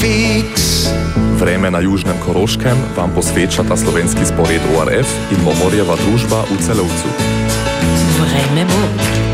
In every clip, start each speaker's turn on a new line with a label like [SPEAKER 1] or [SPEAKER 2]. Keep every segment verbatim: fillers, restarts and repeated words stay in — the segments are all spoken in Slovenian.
[SPEAKER 1] Fix.
[SPEAKER 2] Vreme na Južnem Koroškem vam posveča ta slovenski spored O R F in Momorjeva družba v Celovcu.
[SPEAKER 3] Vreme bo.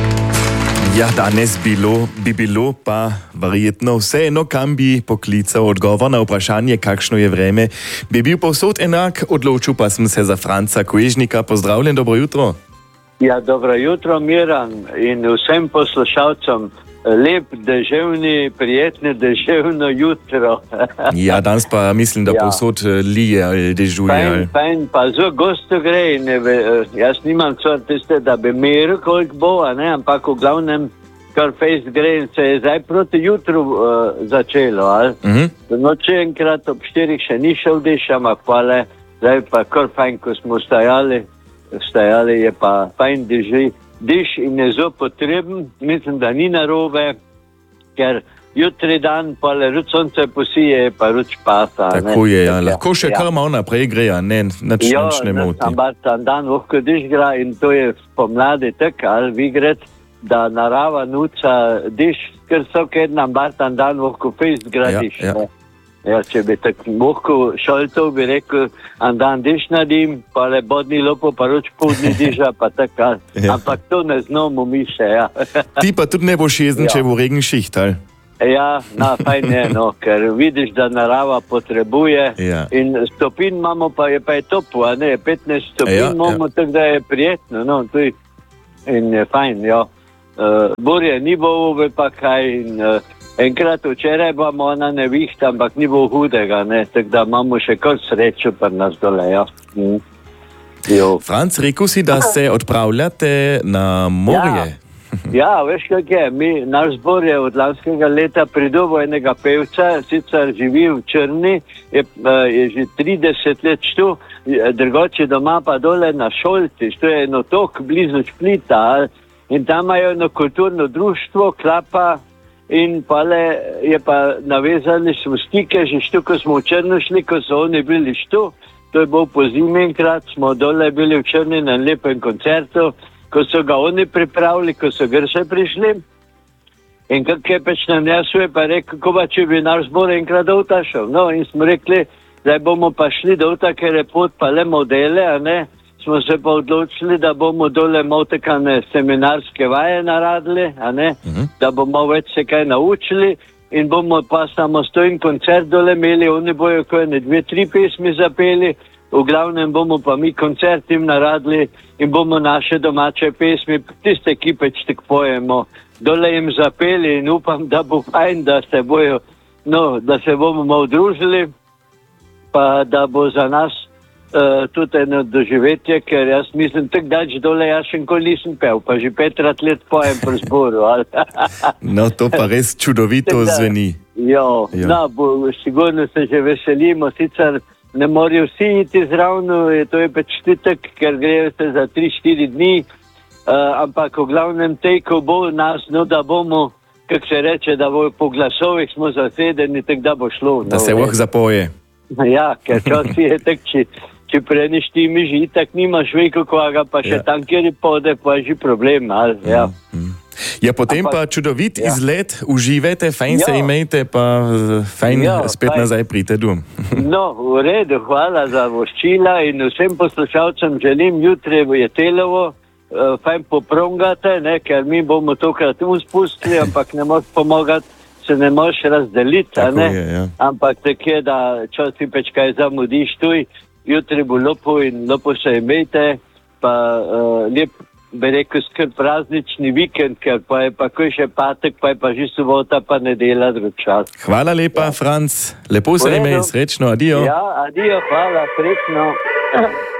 [SPEAKER 4] Ja, danes bilo, bi bilo pa verjetno vseeno, kam bi poklical odgovor na vprašanje, kakšno je vreme. Bi bil povsod enak, odločil pa sem se za Franca Kuježnika. Pozdravljen, dobro jutro.
[SPEAKER 5] Ja, dobro jutro, Miran, in vsem poslušalcem. Lep, deževni, prijetno deževno jutro.
[SPEAKER 4] Ja, danes pa mislim, da ja. povsod lije ali dežuje.
[SPEAKER 5] Fajn, fajn, pa zelo gosto gre. Ne, jaz nimam cvrt tiste, da bi meril, koliko bo, ne, ampak v glavnem kar fejst gre in se je zdaj proti jutru uh, začelo. Uh-huh. Noče enkrat ob štirih še ni šel diš, ampak pale, zdaj pa kar fajn, ko smo stajali, stajali je pa fajn deži. Diš in je zelo potreben, mislim, da ni narobe, ker jutri dan pa le ruč sonce posije, pa ruč pasa.
[SPEAKER 4] Tako ne? je, ja. Lahko še ja. kar malo naprej gre, a ne, nič,
[SPEAKER 5] jo,
[SPEAKER 4] nič ne moti.
[SPEAKER 5] Ampak tam dan lahko diš gra in to je spomladi tak, ali vi gret, da narava nuca diš, ker so kedna, ampak tam dan lahko fejst gradiš. Ja, ja. Ja, če bi tako lahko šoltov, bi rekel, an dan diš nadim, pa le bodni lopo, pa roč podni diža, pa tako. Ja. Ampak to ne znamo mi še, ja.
[SPEAKER 4] Ti pa tudi ne boš jezen, ja. če bo regen šiht, ali?
[SPEAKER 5] Ja, na, fajn je, no, ker vidiš, da narava potrebuje. Ja. In stopin imamo, pa je pa je topo, a ne, petnajst stopin ja, imamo, ja. tako da je prijetno, no, tudi. In je fajn, ja. Uh, Borje ni bo pa kaj in... Uh, Enkrat včeraj bomo ona nevihta, ampak ni bo hudega, ne, tako da imamo še kar srečo pri nas dole, ja. Mm.
[SPEAKER 4] Franc, rekel si, da se odpravljate na morje.
[SPEAKER 5] Ja, ja, veš kak je, mi, naš zbor je od lanskega leta pridobil enega pevca, sicer živi v Črni, je, je že trideset let tu, drugoče doma pa dole na Šolci, to je eno tok blizu Splita, in tam imajo eno kulturno društvo, Klapa, in pa le je pa navezali smo stike, že štu, ko smo v Črno šli, ko so oni bili štu, to je bil po zimi enkrat, smo dole bili v Črni na lepem koncertu, ko so ga oni pripravili, ko so grše prišli. In kak je peč nam jasuje, pa rekel, ko pa če bi naš zbor enkrat dovta šel. No, in smo rekli, zdaj bomo pa šli dovta, ker je pot pa le modele, a ne, smo se pa odločili, da bomo dole motekane seminarske vaje naradili, a ne, uh-huh. da bomo več se kaj naučili in bomo pa samostojen koncert dole imeli, oni bojo ko ene dve, tri pesmi zapeli, v glavnem bomo pa mi koncert im naradili in bomo naše domače pesmi, tiste, ki peč tak pojemo, dole im zapeli in upam, da bo fajn, da se bojo, no, da se bomo malo družili, pa da bo za nas Uh, tudi eno doživetje, ker jaz mislim, tako dač dole jaz še nikoli nisem pel, pa že petrat let pojem pri zboru.
[SPEAKER 4] No, to pa res čudovito zveni.
[SPEAKER 5] Jo, jo. No, bo, sigurno se že veselimo, sicer ne morajo vsi iti zravno, to je pač titek, ker grejo se za tri štiri dni, uh, ampak v glavnem tejko bo nas, no da bomo, kak se reče, da bo po glasovih smo zasedeni, tako da bo šlo.
[SPEAKER 4] Da
[SPEAKER 5] no,
[SPEAKER 4] se voh zapoje.
[SPEAKER 5] Ja, ker časi je tak, či če preniš ti mi že tak nimaš veliko koga, pa še ja. tam, kjer je pode, pa je že problem. Ali, ja.
[SPEAKER 4] Mm. ja, potem Ampak, pa čudovit ja. izlet, uživajte, fajn ja. se imejte, pa fajn ja, spet fajn. nazaj pridite dom.
[SPEAKER 5] No, v redu, hvala za voščila in vsem poslušalcem želim jutri v Jetelovo, uh, fajn poprongate, ne, ker mi bomo tokrat uspustili, ampak ne moš pomagati, se ne moš razdeliti, ne?
[SPEAKER 4] Je, ja.
[SPEAKER 5] ampak tako je, da časi peč kaj zamudiš tuj, jutri bo lepo in lepo se imejte, pa uh, lep, bi rekel, skrb praznični vikend, ker pa je pa ko še patek, pa je pa že sobota, pa nedela drug čas.
[SPEAKER 4] Hvala lepa, ja. Franc, lepo se imej, srečno, adijo.
[SPEAKER 5] Ja, adijo, hvala, srečno.